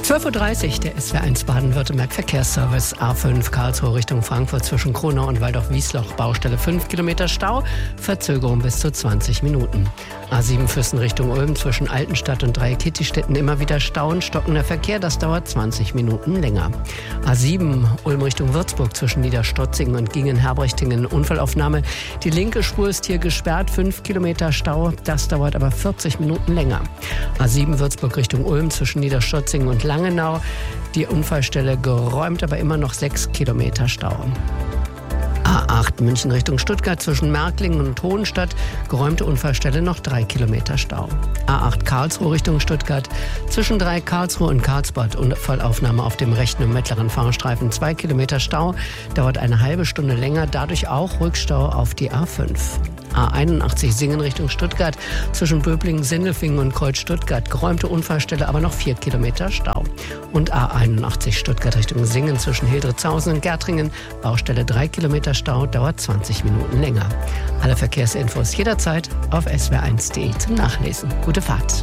12.30 Uhr, der SWR1 Baden-Württemberg Verkehrsservice. A5 Karlsruhe Richtung Frankfurt zwischen Kronau und Waldorf-Wiesloch. Baustelle 5 Kilometer Stau, Verzögerung bis zu 20 Minuten. A7 Füssen Richtung Ulm zwischen Altenstadt und Dreieck-Kitti-Städten immer wieder Stauen, stockender Verkehr, das dauert 20 Minuten länger. A7 Ulm Richtung Würzburg zwischen Niederstotzingen und Gingen-Herbrechtingen. Unfallaufnahme. Die linke Spur ist hier gesperrt, 5 Kilometer Stau, das dauert aber 40 Minuten länger. A7 Würzburg Richtung Ulm zwischen Niederstotzingen und Langenau. Die Unfallstelle geräumt, aber immer noch 6 Kilometer Stau. A8 München Richtung Stuttgart zwischen Märklingen und Hohenstadt. Geräumte Unfallstelle, noch 3 Kilometer Stau. A8 Karlsruhe Richtung Stuttgart zwischen Dreieck Karlsruhe und Karlsbad. Unfallaufnahme auf dem rechten und mittleren Fahrstreifen. 2 Kilometer Stau, dauert eine halbe Stunde länger. Dadurch auch Rückstau auf die A5. A81 Singen Richtung Stuttgart zwischen Böblingen, Sindelfingen und Kreuz-Stuttgart. Geräumte Unfallstelle, aber noch 4 Kilometer Stau. Und A81 Stuttgart Richtung Singen zwischen Hildritzhausen und Gärtringen. Baustelle 3 Kilometer Stau, dauert 20 Minuten länger. Alle Verkehrsinfos jederzeit auf swr1.de zum Nachlesen. Gute Fahrt.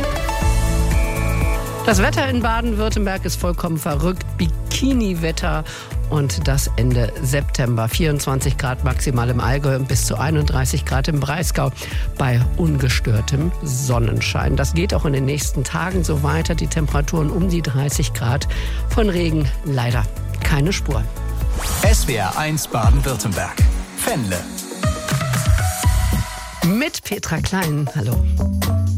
Das Wetter in Baden-Württemberg ist vollkommen verrückt. Bikini-Wetter und das Ende September. 24 Grad maximal im Allgäu und bis zu 31 Grad im Breisgau bei ungestörtem Sonnenschein. Das geht auch in den nächsten Tagen so weiter. Die Temperaturen um die 30 Grad. Von Regen leider keine Spur. SWR1 Baden-Württemberg. Fännle. Mit Petra Klein. Hallo.